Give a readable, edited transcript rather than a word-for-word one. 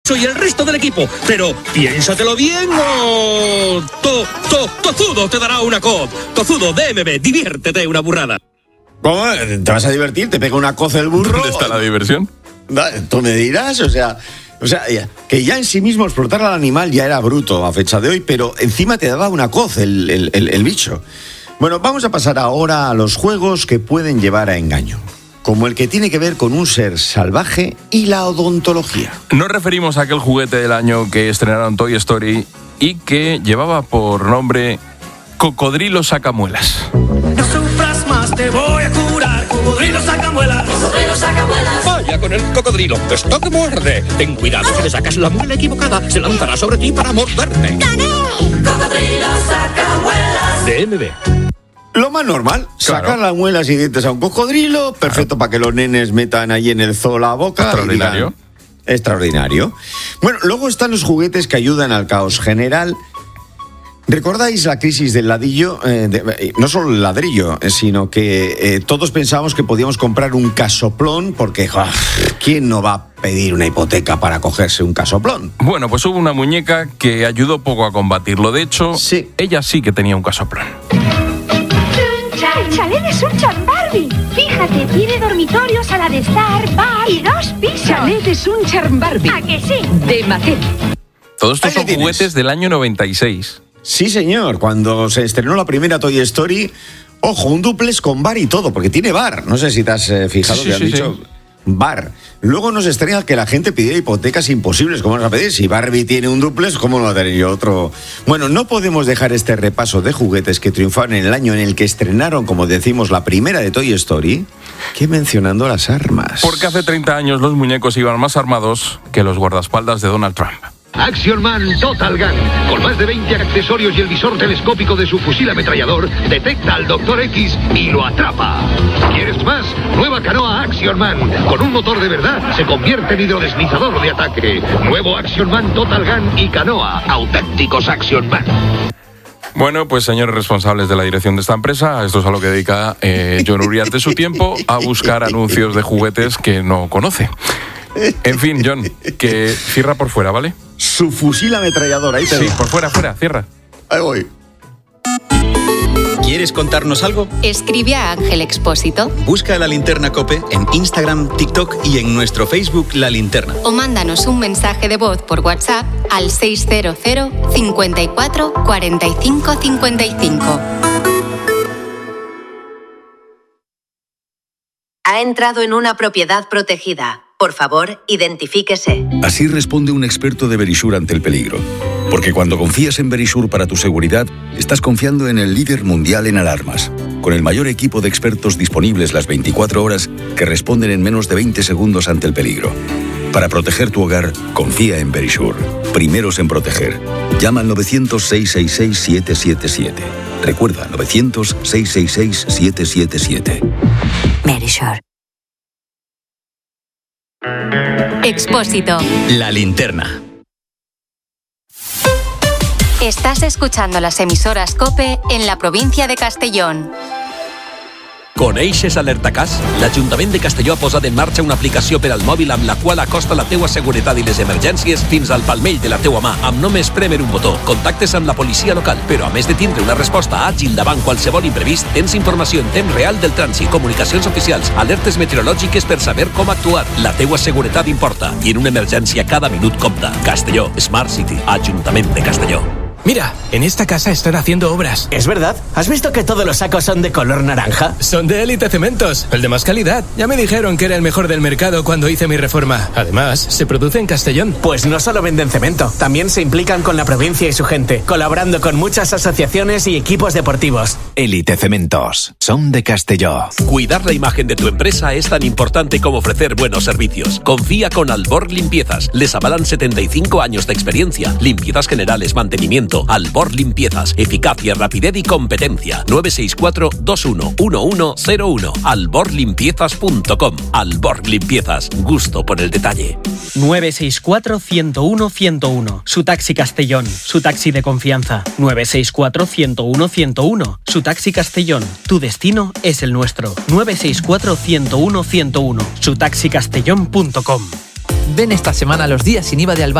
Nacho y el resto del equipo. Pero piénsatelo bien o... Tozudo te dará una COP. Tozudo, DMB, diviértete una burrada. ¿Cómo? ¿Te vas a divertir? ¿Te pega una coz el burro? ¿Dónde está la diversión? Tú me dirás, o sea, que ya en sí mismo explotar al animal ya era bruto a fecha de hoy, pero encima te daba una coz el bicho. Bueno, vamos a pasar ahora a los juegos que pueden llevar a engaño, como el que tiene que ver con un ser salvaje y la odontología. Nos referimos a aquel juguete del año que estrenaron Toy Story y que llevaba por nombre Cocodrilo Sacamuelas. No sufras más, te voy a curar. Cocodrilo Sacamuelas. Cocodrilo Sacamuelas. Vaya con el cocodrilo, esto te muerde. Ten cuidado, si le sacas la muela equivocada, se lanzará sobre ti para morderte. ¡Gané! Cocodrilo Sacamuelas. DMB. Lo más normal, Claro. sacar las muelas y dientes a un cocodrilo, perfecto para que los nenes metan ahí en el zoo la boca. Extraordinario. Y digan, extraordinario. Bueno, luego están los juguetes que ayudan al caos general. ¿Recordáis la crisis del ladrillo? No solo el ladrillo, sino que todos pensábamos que podíamos comprar un casoplón, porque ¿quién no va a pedir una hipoteca para cogerse un casoplón? Bueno, pues hubo una muñeca que ayudó poco a combatirlo. De hecho, Sí. ella sí que tenía un casoplón. El chalet de Sunshine Barbie. Fíjate, tiene dormitorios, sala de estar, bar y 2 pisos. Chalet de Sunshine Barbie. ¿A que sí? De Mattel. Todos estos Ahí le son tienes. juguetes del año 96. Sí, señor. Cuando se estrenó la primera Toy Story, ojo, un dúplex con bar y todo, porque tiene bar. No sé si te has fijado Sí, que han sí, dicho sí. bar. Luego nos extraña que la gente pidiera hipotecas imposibles. ¿Cómo vas a pedir? Si Barbie tiene un dúplex, ¿cómo no va a tener yo otro? Bueno, no podemos dejar este repaso de juguetes que triunfaron en el año en el que estrenaron, como decimos, la primera de Toy Story, que mencionando las armas. Porque hace 30 años los muñecos iban más armados que los guardaespaldas de Donald Trump. Action Man Total Gun. Con más de 20 accesorios y el visor telescópico de su fusil ametrallador, detecta al Dr. X y lo atrapa. ¿Quieres más? Nueva canoa Action Man. Con un motor de verdad, se convierte en hidrodeslizador de ataque. Nuevo Action Man Total Gun y canoa. Auténticos Action Man. Bueno, pues señores responsables de la dirección de esta empresa, esto es a lo que dedica Jon Uriarte su tiempo, a buscar anuncios de juguetes que no conoce. En fin, Jon, que cierra por fuera, ¿vale? Su fusil ametrallador, ahí te Sí, doy. por fuera, cierra. Ahí voy. ¿Quieres contarnos algo? Escribe a Ángel Expósito Busca La Linterna COPE en Instagram, TikTok y en nuestro Facebook La Linterna. o mándanos un mensaje de voz por WhatsApp al 600 54 45 55. Ha entrado en una propiedad protegida. Por favor, identifíquese. Así responde un experto de Verisure ante el peligro. Porque cuando confías en Verisure para tu seguridad, estás confiando en el líder mundial en alarmas, con el mayor equipo de expertos disponibles las 24 horas que responden en menos de 20 segundos ante el peligro. Para proteger tu hogar, confía en Verisure. Primeros en proteger. Llama al 900-666-777. Recuerda, 900-666-777. Verisure. Expósito. La Linterna. Estás escuchando las emisoras COPE en la provincia de Castellón. Coneixes Alertacàs? L'Ajuntament de Castelló ha posat en marxa una aplicació per al mòbil amb la qual acosta la teua seguretat i les emergències fins al palmell de la teua mà, amb només prémer un botó. Contactes amb la policia local, però a més de tindre una resposta àgil davant qualsevol imprevist, tens informació en temps real del trànsit, comunicacions oficials, alertes meteorològiques per saber com actuar. La teua seguretat importa i en una emergència cada minut compta. Castelló, Smart City, Ajuntament de Castelló. Mira, en esta casa están haciendo obras. ¿Es verdad? ¿Has visto que todos los sacos son de color naranja? Son de Élite Cementos, el de más calidad. Ya me dijeron que era el mejor del mercado cuando hice mi reforma. Además, se produce en Castellón. Pues no solo venden cemento, también se implican con la provincia y su gente, colaborando con muchas asociaciones y equipos deportivos. Élite Cementos, son de Castelló. Cuidar la imagen de tu empresa es tan importante como ofrecer buenos servicios. Confía con Albor Limpiezas. Les avalan 75 años de experiencia. Limpiezas generales, mantenimiento. Albor Limpiezas. Eficacia, rapidez y competencia. 964-211101. alborlimpiezas.com. Albor Limpiezas. Gusto por el detalle. 964-101-101. Su taxi Castellón. Su taxi de confianza. 964-101-101. Su taxi Castellón. Tu destino es el nuestro. 964-101-101. Sutaxicastellón.com. Ven esta semana a los días sin IVA de Albal.